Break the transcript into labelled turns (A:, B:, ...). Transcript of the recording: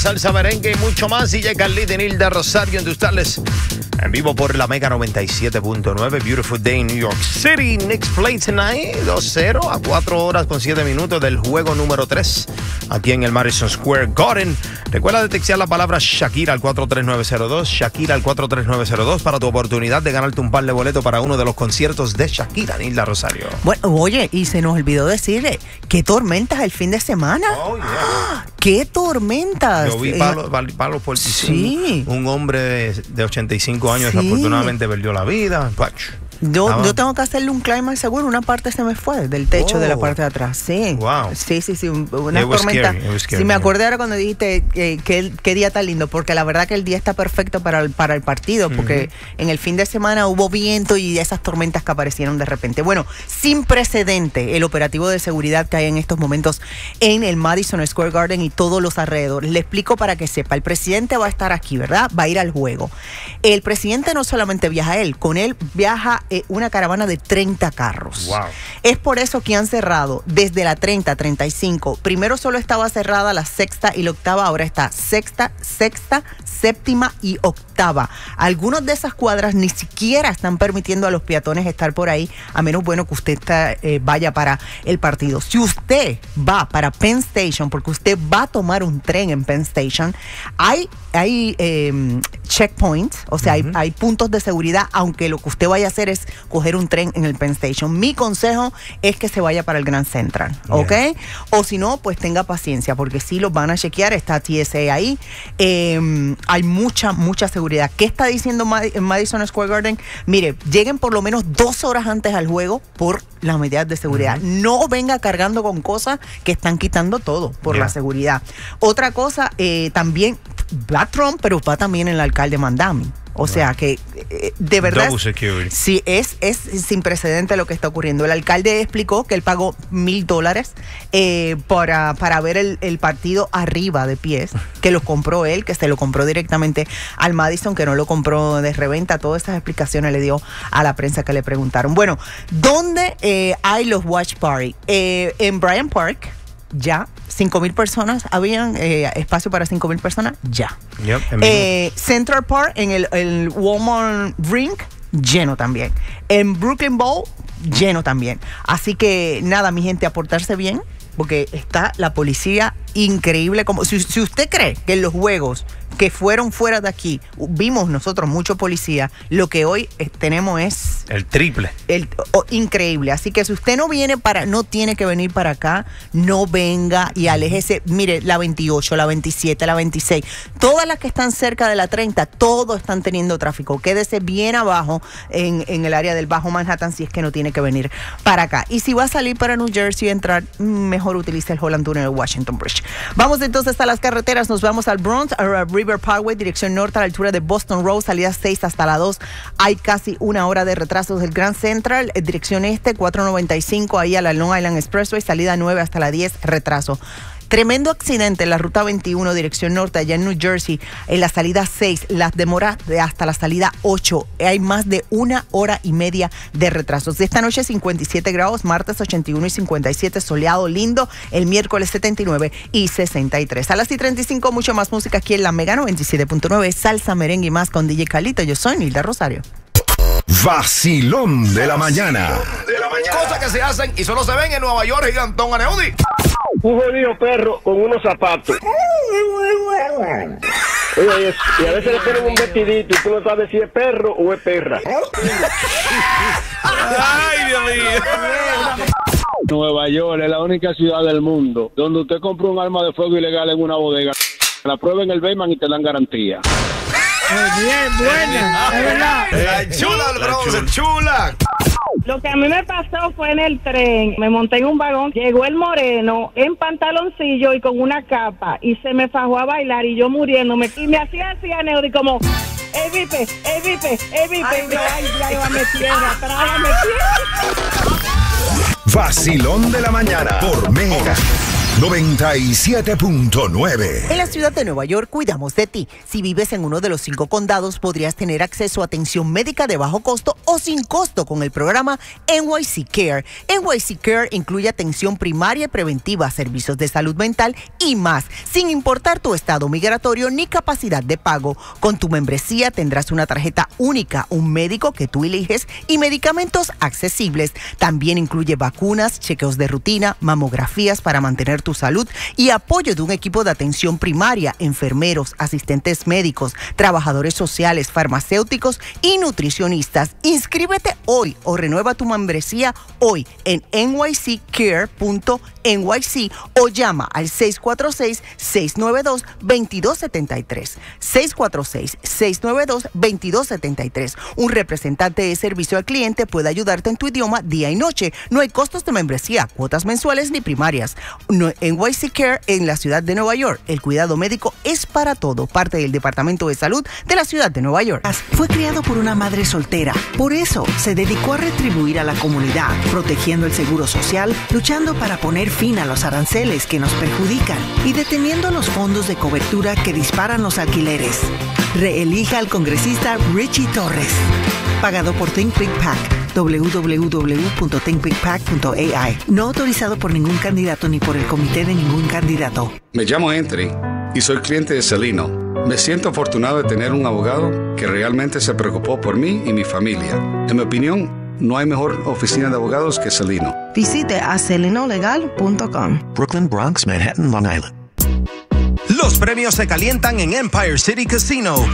A: Salsa, merengue y mucho más. DJ Carlita y Nilda Rosario en tus tardes. En vivo por la Mega 97.9. Beautiful day in New York City. Knicks play tonight. 2-0 a 4 horas con 7 minutos del juego número 3. Aquí en el Madison Square Garden. Recuerda de textear la palabra Shakira al 43902. Shakira al 43902 para tu oportunidad de ganarte un par de boletos para uno de los conciertos de Shakira, Nilda Rosario.
B: Bueno, oye, y se nos olvidó decirle, ¿qué tormentas el fin de semana?
A: Oh, yeah.
B: ¿Qué tormentas?
A: Yo vi palos por
B: sí.
A: Un hombre de 85 años desafortunadamente perdió la vida.
B: Yo tengo que hacerle un climate seguro. Una parte se me fue del techo de la parte de atrás. Sí.
A: Wow.
B: Sí. Una tormenta. Sí, me acordé ahora cuando dijiste qué día tan lindo, porque la verdad que el día está perfecto para el partido, porque en el fin de semana hubo viento y esas tormentas que aparecieron de repente. Bueno, sin precedente el operativo de seguridad que hay en estos momentos en el Madison Square Garden y todos los alrededores. Le explico para que sepa. El presidente va a estar aquí, ¿verdad? Va a ir al juego. El presidente no solamente viaja él, con él viaja una caravana de 30 carros.
A: Wow.
B: Es por eso que han cerrado desde la 30 a 35. Primero solo estaba cerrada la sexta y la octava, ahora está sexta, séptima y octava. Algunas de esas cuadras ni siquiera están permitiendo a los peatones estar por ahí, a menos bueno que usted vaya para el partido. Si usted va para Penn Station, porque usted va a tomar un tren en Penn Station, hay checkpoints, o sea, hay puntos de seguridad, aunque lo que usted vaya a hacer es coger un tren en el Penn Station. Mi consejo es que se vaya para el Grand Central, ¿ok? O si no, pues tenga paciencia, porque sí los van a chequear, está TSA ahí. Hay mucha seguridad. ¿Qué está diciendo Madison Square Garden? Mire, lleguen por lo menos 2 horas antes al juego por las medidas de seguridad. No venga cargando con cosas que están quitando todo por la seguridad. Otra cosa, también va Trump, pero va también el alcalde Mandami. O sea que de verdad sí es sin precedente lo que está ocurriendo. El alcalde explicó que él pagó $1,000 para ver el partido arriba de pies, que lo compró él, que se lo compró directamente al Madison, que no lo compró de reventa. Todas esas explicaciones le dio a la prensa que le preguntaron. Bueno, ¿dónde hay los watch party? En Bryant Park. Ya, 5,000 personas, habían espacio para 5,000 personas, ya. Central Park, en el Walmart Ring, lleno también. En Brooklyn Bowl, lleno también. Así que nada, mi gente, a portarse bien, porque está la policía increíble. Como si usted cree que en los juegos que fueron fuera de aquí vimos nosotros mucho policía, lo que hoy tenemos es
A: el triple.
B: Increíble. Así que si usted no tiene que venir para acá, no venga y aléjese. Mire, la 28, la 27, la 26, todas las que están cerca de la 30, todos están teniendo tráfico. Quédese bien abajo en el área del Bajo Manhattan si es que no tiene que venir para acá. Y si va a salir para New Jersey y entrar, mejor utilice el Holland Tunnel de Washington Bridge. Vamos entonces a las carreteras. Nos vamos al Bronx, a River Parkway, dirección norte a la altura de Boston Road, salida 6 hasta la 2. Hay casi 1 hora de retrasos del Grand Central, dirección este, 495, ahí a la Long Island Expressway, salida 9 hasta la 10, retraso. Tremendo accidente en la ruta 21, dirección norte, allá en New Jersey, en la salida 6, las demoras hasta la salida 8. Hay más de 1 hora y media de retrasos. De esta noche 57 grados, martes 81 y 57, soleado, lindo, el miércoles 79 y 63. A las 35, mucho más música aquí en la Mega 97.9, salsa, merengue y más con DJ Carlito. Yo soy Nilda Rosario.
C: Vacilón de la mañana.
A: Cosas que se hacen y solo se ven en Nueva York, Gigantón Aneudi.
D: Un jodido perro con unos zapatos. Oye, y a veces le ponen un vestidito y tú no sabes si es perro o es perra.
A: Ay, Dios mío.
D: Nueva York es la única ciudad del mundo donde usted compra un arma de fuego ilegal en una bodega, la prueba en el Bayman y te dan garantía.
E: Bien, buena, es verdad.
A: Chula.
E: Lo que a mí me pasó fue en el tren. Me monté en un vagón, llegó el moreno en pantaloncillo y con una capa y se me fajó a bailar y yo muriéndome. Y me hacía Neudi como, vipe. Ay, trágame tierra.
C: Vacilón de la mañana por Mega. 97.9.
B: En la ciudad de Nueva York cuidamos de ti. Si vives en uno de los 5 condados, podrías tener acceso a atención médica de bajo costo o sin costo con el programa NYC Care. NYC Care incluye atención primaria y preventiva, servicios de salud mental y más, sin importar tu estado migratorio ni capacidad de pago. Con tu membresía tendrás una tarjeta única, un médico que tú eliges y medicamentos accesibles. También incluye vacunas, chequeos de rutina, mamografías para mantener tu salud y apoyo de un equipo de atención primaria, enfermeros, asistentes médicos, trabajadores sociales, farmacéuticos y nutricionistas. Inscríbete hoy o renueva tu membresía hoy en nyccare.nyc o llama al 646-692-2273. 646-692-2273. Un representante de servicio al cliente puede ayudarte en tu idioma día y noche. No hay costos de membresía, cuotas mensuales ni primarias. NYC Care en la ciudad de Nueva York. El cuidado médico es para todo. Parte del Departamento de Salud de la ciudad de Nueva York.
F: Fue criado por una madre soltera. Por eso se dedicó a retribuir a la comunidad, protegiendo el seguro social, luchando para poner fin a los aranceles que nos perjudican y deteniendo los fondos de cobertura que disparan los alquileres. Reelija al congresista Richie Torres. Pagado por Think Big PAC. www.thinkbigpac.ai. No autorizado por ningún candidato ni por el comité de ningún candidato.
G: Me llamo Entry y soy cliente de Celino. Me siento afortunado de tener un abogado que realmente se preocupó por mí y mi familia. En mi opinión, no hay mejor oficina de abogados que Celino.
H: Visite a celinolegal.com.
I: Brooklyn, Bronx, Manhattan, Long Island.
A: Los premios se calientan en Empire City Casino.